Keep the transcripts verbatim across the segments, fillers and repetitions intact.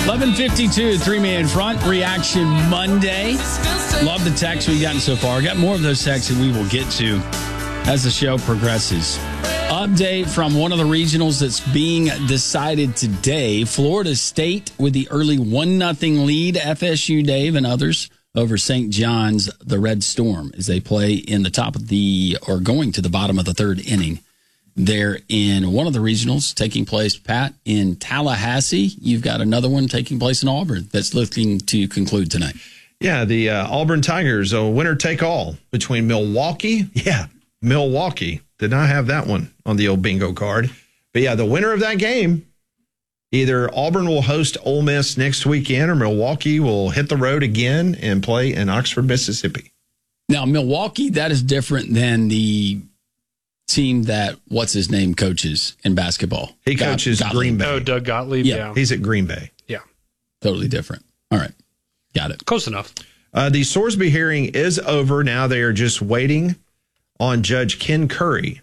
eleven fifty-two, three-man front, Reaction Monday. Love the text we've gotten so far. Got more of those texts that we will get to as the show progresses. Update from one of the regionals that's being decided today. Florida State with the early one nothing lead. F S U, Dave, and others over Saint John's, the Red Storm, as they play in the top of the, or going to the bottom of the third inning. There in one of the regionals taking place, Pat, in Tallahassee. You've got another one taking place in Auburn that's looking to conclude tonight. Yeah, the uh, Auburn Tigers, a winner-take-all between Milwaukee. Yeah, Milwaukee. Did not have that one on the old bingo card. But, yeah, the winner of that game, either Auburn will host Ole Miss next weekend or Milwaukee will hit the road again and play in Oxford, Mississippi. Now, Milwaukee, that is different than the team that what's his name coaches in basketball. He coaches Got- Green Bay. Oh, Doug Gottlieb. Yeah. Yeah. He's at Green Bay. Yeah. Totally different. All right. Got it. Close enough. Uh, the Sorsby hearing is over. Now they are just waiting on Judge Ken Curry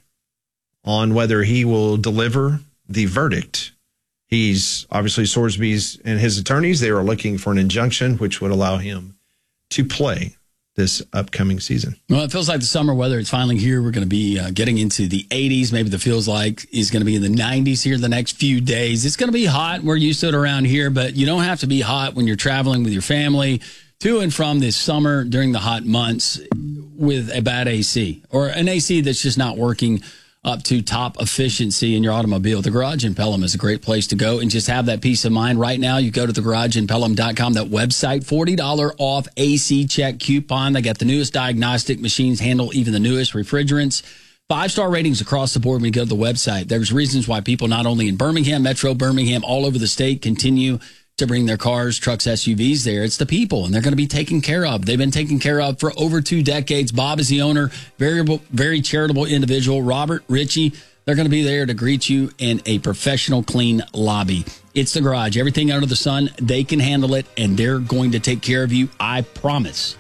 on whether he will deliver the verdict. He's obviously Sorsby's and his attorneys. They are looking for an injunction which would allow him to play this upcoming season. Well, it feels like the summer weather. It's finally here. We're going to be uh, getting into the eighties. Maybe the feels like is going to be in the nineties here the next few days. It's going to be hot. We're used to it around here, but you don't have to be hot when you're traveling with your family to and from this summer during the hot months with a bad A C or an A C that's just not working up to top efficiency in your automobile. The Garage in Pelham is a great place to go and just have that peace of mind. Right now, you go to the garage in pelham dot com, that website, forty dollars off A C check coupon. They got the newest diagnostic machines, handle even the newest refrigerants. Five-star ratings across the board when you go to the website. There's reasons why people not only in Birmingham, Metro Birmingham, all over the state continue to bring their cars, trucks, S U Vs there. It's the people, and they're going to be taken care of. They've been taken care of for over two decades. Bob is the owner, very, very charitable individual. Robert, Richie, they're going to be there to greet you in a professional, clean lobby. It's the Garage. Everything under the sun, they can handle it, and they're going to take care of you. I promise.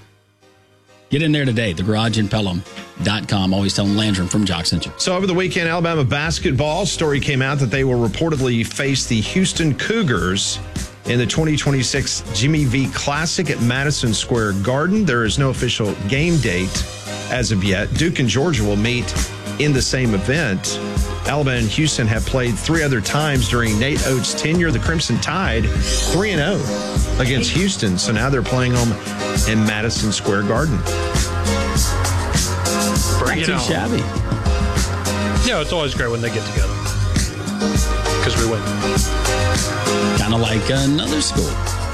Get in there today, the garage in pelham dot com. Always telling Landrum from Jock Center. So over the weekend, Alabama basketball story came out that they will reportedly face the Houston Cougars in the twenty twenty-six Jimmy V Classic at Madison Square Garden. There is no official game date as of yet. Duke and Georgia will meet in the same event. Alabama and Houston have played three other times during Nate Oates' tenure. The Crimson Tide three and oh against Houston, so now they're playing them in Madison Square Garden. Bring Not it too on. shabby. Yeah, it's always great when they get together because we win. Kind of like another school.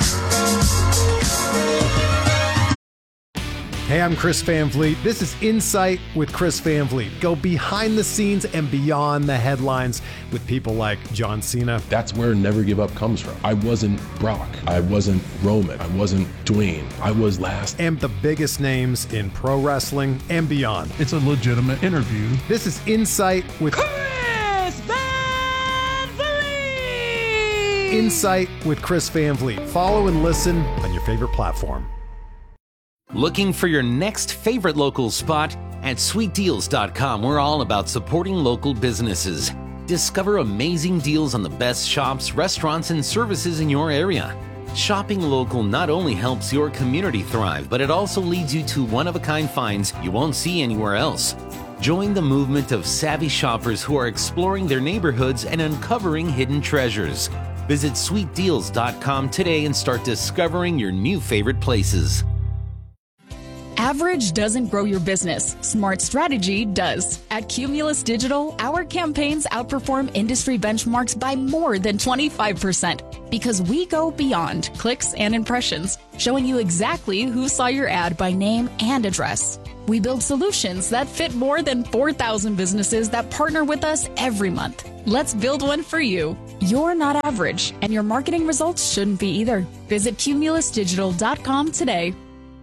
Hey, I'm Chris Van Vliet. This is Insight with Chris Van Vliet. Go behind the scenes and beyond the headlines with people like John Cena. That's where Never Give Up comes from. I wasn't Brock. I wasn't Roman. I wasn't Dwayne. I was last. And the biggest names in pro wrestling and beyond. It's a legitimate interview. This is Insight with Chris Van Vliet! Insight with Chris Van Vliet. Follow and listen on your favorite platform. Looking for your next favorite local spot? At sweet deals dot com, we're all about supporting local businesses. Discover amazing deals on the best shops, restaurants, and services in your area. Shopping local not only helps your community thrive, but it also leads you to one-of-a-kind finds you won't see anywhere else. Join the movement of savvy shoppers who are exploring their neighborhoods and uncovering hidden treasures. Visit sweet deals dot com today and start discovering your new favorite places. Average doesn't grow your business. Smart strategy does. At Cumulus Digital, our campaigns outperform industry benchmarks by more than twenty-five percent because we go beyond clicks and impressions, showing you exactly who saw your ad by name and address. We build solutions that fit more than four thousand businesses that partner with us every month. Let's build one for you. You're not average, and your marketing results shouldn't be either. Visit cumulus digital dot com today.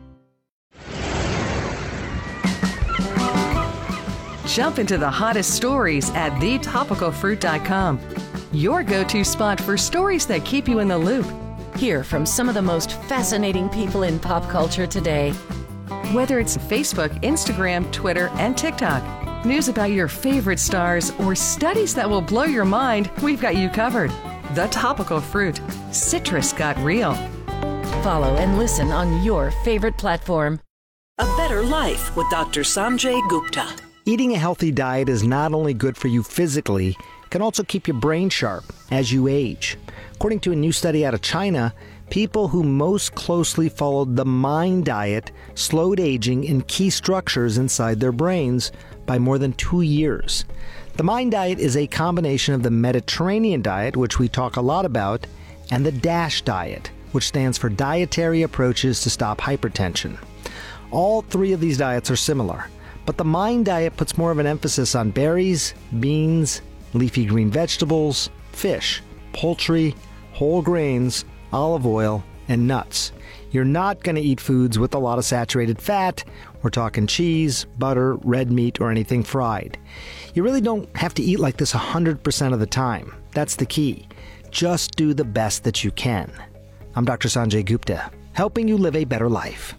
Jump into the hottest stories at the topical fruit dot com. Your go-to spot for stories that keep you in the loop. Hear from some of the most fascinating people in pop culture today. Whether it's Facebook, Instagram, Twitter, and TikTok, news about your favorite stars, or studies that will blow your mind, we've got you covered. The Topical Fruit. Citrus got real. Follow and listen on your favorite platform. A Better Life with Doctor Sanjay Gupta. Eating a healthy diet is not only good for you physically, it can also keep your brain sharp as you age. According to a new study out of China, people who most closely followed the MIND diet slowed aging in key structures inside their brains by more than two years. The MIND diet is a combination of the Mediterranean diet, which we talk a lot about, and the DASH diet, which stands for Dietary Approaches to Stop Hypertension. All three of these diets are similar, but the MIND diet puts more of an emphasis on berries, beans, leafy green vegetables, fish, poultry, whole grains, olive oil, and nuts. You're not going to eat foods with a lot of saturated fat. We're talking cheese, butter, red meat, or anything fried. You really don't have to eat like this one hundred percent of the time. That's the key. Just do the best that you can. I'm Doctor Sanjay Gupta, helping you live a better life.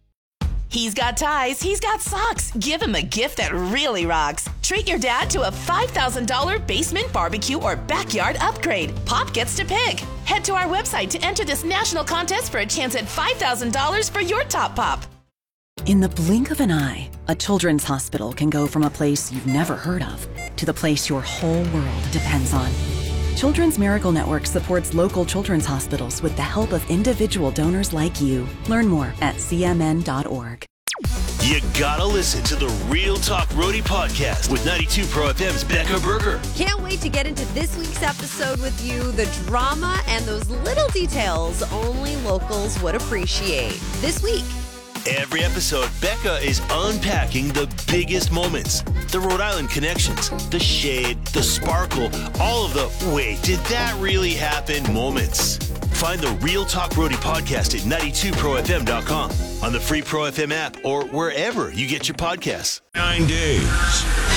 He's got ties, he's got socks. Give him a gift that really rocks. Treat your dad to a five thousand dollars basement barbecue or backyard upgrade. Pop gets to pick. Head to our website to enter this national contest for a chance at five thousand dollars for your top pop. In the blink of an eye, a children's hospital can go from a place you've never heard of to the place your whole world depends on. Children's Miracle Network supports local children's hospitals with the help of individual donors like you. Learn more at c m n dot org. You gotta listen to the Real Talk Roadie podcast with ninety-two Pro F M's Becca Berger. Can't wait to get into this week's episode with you. The drama and those little details only locals would appreciate. This week. Every episode, Becca is unpacking the biggest moments, the Rhode Island connections, the shade, the sparkle, all of the wait, did that really happen moments. Find the Real Talk Roadie podcast at ninety-two pro f m dot com, on the free Pro F M app, or wherever you get your podcasts. Nine days,